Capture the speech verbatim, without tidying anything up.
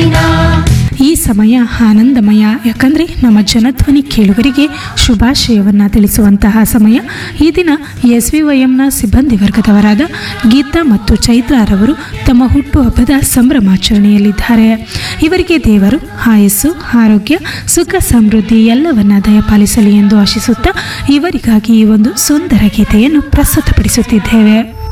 ದಿನ. ಈ ಸಮಯ ಆನಂದಮಯ, ಯಾಕಂದರೆ ನಮ್ಮ ಜನಧ್ವನಿ ಕೇಳುಗರಿಗೆ ಶುಭಾಶಯವನ್ನು ತಿಳಿಸುವಂತಹ ಸಮಯ. ಈ ದಿನ ಎಸ್ ವಿ ವೈ ಎಂನ ಸಿಬ್ಬಂದಿ ವರ್ಗದವರಾದ ಗೀತಾ ಮತ್ತು ಚೈತ್ರಾರವರು ತಮ್ಮ ಹುಟ್ಟುಹಬ್ಬದ ಸಂಭ್ರಮಾಚರಣೆಯಲ್ಲಿದ್ದಾರೆ. ಇವರಿಗೆ ದೇವರು ಆಯಸ್ಸು, ಆರೋಗ್ಯ, ಸುಖ, ಸಮೃದ್ಧಿ ಎಲ್ಲವನ್ನ ದಯಪಾಲಿಸಲಿ ಎಂದು ಆಶಿಸುತ್ತಾ ಇವರಿಗಾಗಿ ಈ ಒಂದು ಸುಂದರ ಗೀತೆಯನ್ನು ಪ್ರಸ್ತುತಪಡಿಸುತ್ತಿದ್ದೇವೆ.